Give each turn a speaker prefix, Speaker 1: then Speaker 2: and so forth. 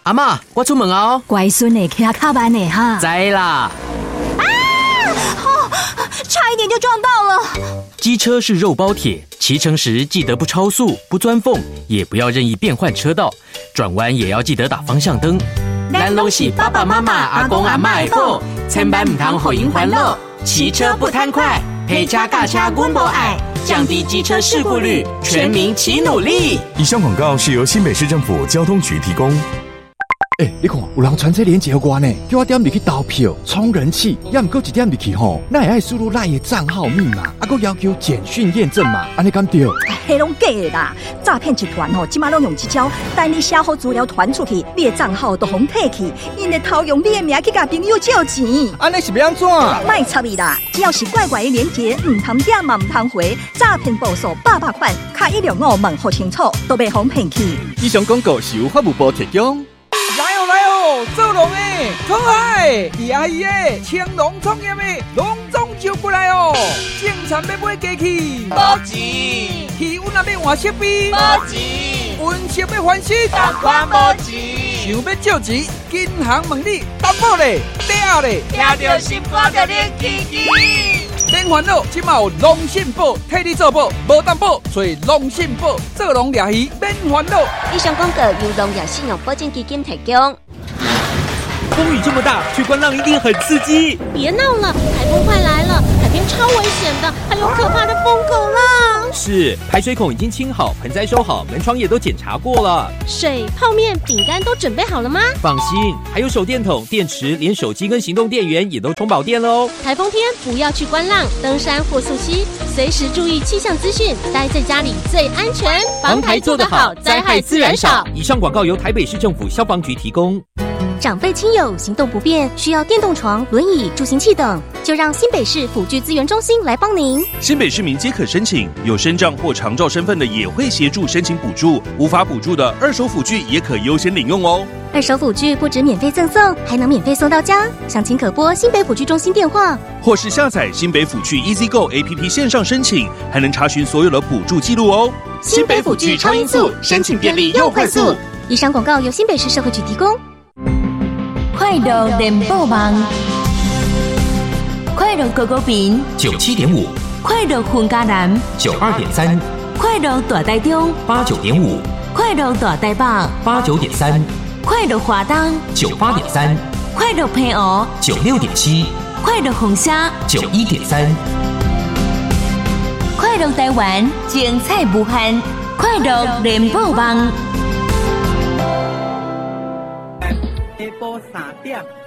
Speaker 1: 阿嬷，我出门哦。
Speaker 2: 乖孙呢，骑较慢呢哈。
Speaker 1: 知啦。
Speaker 2: 差一点就撞到了。
Speaker 1: 机车是肉包铁，骑乘时记得不超速、不钻缝，也不要任意变换车道，转弯也要记得打方向灯。咱拢是爸爸妈妈、阿公阿嬷的宝，千万唔通互因烦恼。骑车不贪快，陪车驾车阮无爱，降低机车事故率，全民齐努力。
Speaker 3: 以上广告是由新北市政府交通局提供。
Speaker 4: 你看，有人传这链接给我呢，叫我点入去投票、充人气，也唔过一点入去吼，那也爱输入赖的账号密码，还佫要求简讯验证嘛，安尼敢对？
Speaker 2: 迄拢假的啦！诈骗集团即马拢用这招，等你写好资料传出去，你的账号都互摕去，因会偷用你的名去甲朋友借钱。
Speaker 4: 安尼是要安怎？
Speaker 2: 卖插伊啦！只要是怪怪的链接，唔通点嘛唔通回，诈骗报数800款，卡165问好清楚，都袂互骗去。
Speaker 4: 以上广告是由法务部提供。
Speaker 5: 来哦，做龙诶，可爱，阿姨诶，青龙创业诶，隆重招过来哦！正餐要买鸡翅，
Speaker 6: 无钱；
Speaker 5: 气温也要换设备，
Speaker 6: 无钱；
Speaker 5: 温室要翻新，
Speaker 6: 同款无钱。
Speaker 5: 想要借钱，银行问你担保咧，嗲咧，
Speaker 6: 听到心肝就连起起。
Speaker 5: 免烦恼，即马有龙信保替你做保，无担保，找龙信保做龙掠鱼免烦恼。
Speaker 7: 以上广告由农业信用保证基金提供。
Speaker 8: 风雨这么大，去观浪一定很刺激。
Speaker 9: 别闹了，台风快来了，海边超危险的，还有可怕的疯狗浪。
Speaker 8: 是，排水孔已经清好，盆栽收好，门窗也都检查过了。
Speaker 9: 水、泡面、饼干都准备好了吗？
Speaker 8: 放心，还有手电筒、电池，连手机跟行动电源也都充饱电了哦。
Speaker 9: 台风天不要去观浪、登山或溯溪，随时注意气象资讯，待在家里最安全。
Speaker 8: 防台做得好，灾害自然少。以上广告由台北市政府消防局提供。
Speaker 7: 长辈亲友行动不便，需要电动床、轮椅、助行器等，就让新北市辅具资源中心来帮您。
Speaker 10: 新北市民皆可申请，有身障或长照身份的也会协助申请补助，无法补助的二手辅具也可优先领用哦。
Speaker 7: 二手辅具不止免费赠送，还能免费送到家。详情可拨新北辅具中心电话，
Speaker 10: 或是下载新北辅具 EasyGo APP 线上申请，还能查询所有的补助记录哦。
Speaker 7: 新北辅具超音速，申请便利又快速。以上广告由新北市社会局提供。
Speaker 11: 快乐联播网，快乐狗狗饼
Speaker 1: 97.5，
Speaker 11: 快乐混家南
Speaker 1: 92.3，
Speaker 11: 快乐大台中
Speaker 1: 89.5，
Speaker 11: 快乐大台北
Speaker 1: 89.3，
Speaker 11: 快乐华东
Speaker 1: 98.3，
Speaker 11: 快乐平湖
Speaker 1: 96.7，
Speaker 11: 快乐红虾
Speaker 1: 91.3，
Speaker 11: 快乐台湾精彩无限，快乐联播网。
Speaker 5: 下晡3点。